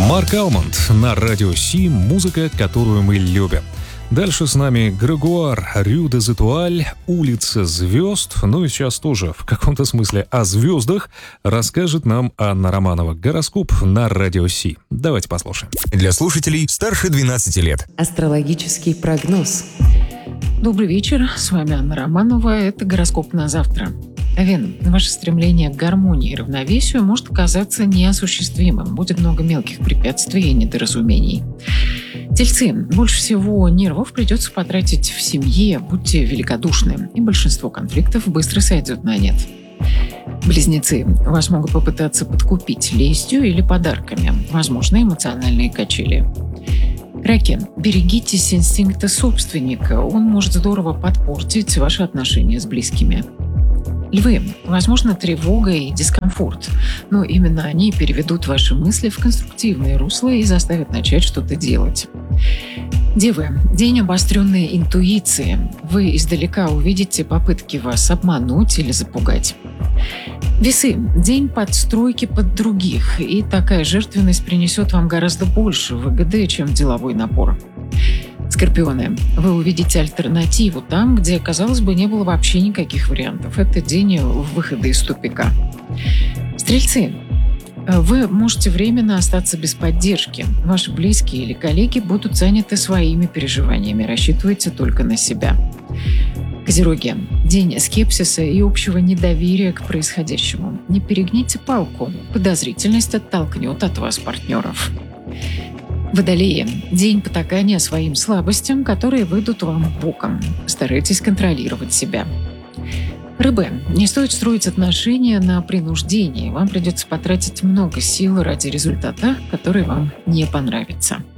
Марк Алмонд на радио Си, музыка, которую мы любим. Дальше с нами Грегуар, Рю де Зетуаль, улица звезд. Ну и сейчас тоже в каком-то смысле о звездах расскажет нам Анна Романова. Гороскоп на радио Си. Давайте послушаем. Для слушателей старше 12 лет. Астрологический прогноз. Добрый вечер, с вами Анна Романова. Это гороскоп на завтра. Овен, ваше стремление к гармонии и равновесию может казаться неосуществимым. Будет много мелких препятствий и недоразумений. Тельцы, больше всего нервов придется потратить в семье, будьте великодушны, и большинство конфликтов быстро сойдет на нет. Близнецы, вас могут попытаться подкупить лестью или подарками, возможно, эмоциональные качели. Раки, берегитесь инстинкта собственника, он может здорово подпортить ваши отношения с близкими. Львы, возможно, тревога и дискомфорт, но именно они переведут ваши мысли в конструктивное русло и заставят начать что-то делать. Девы, день обостренной интуиции. Вы издалека увидите попытки вас обмануть или запугать. Весы, день подстройки под других, и такая жертвенность принесет вам гораздо больше выгоды, чем деловой напор. Скорпионы, вы увидите альтернативу там, где, казалось бы, не было вообще никаких вариантов. Это день выхода из тупика. Стрельцы, вы можете временно остаться без поддержки. Ваши близкие или коллеги будут заняты своими переживаниями. Рассчитывайте только на себя. Козероги, день скепсиса и общего недоверия к происходящему. Не перегните палку. Подозрительность оттолкнет от вас партнеров. Водолеи, день потакания своим слабостям, которые выйдут вам боком. Старайтесь контролировать себя. Рыбы, не стоит строить отношения на принуждении. Вам придется потратить много сил ради результата, который вам не понравится.